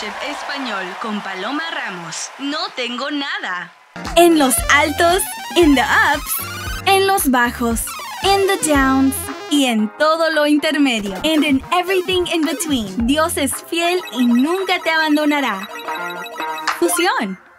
Leadership Español con Paloma Ramos. No tengo nada. En los altos, in the ups, en los bajos, in the downs y en todo lo intermedio. And in everything in between. Dios es fiel y nunca te abandonará. Fusión.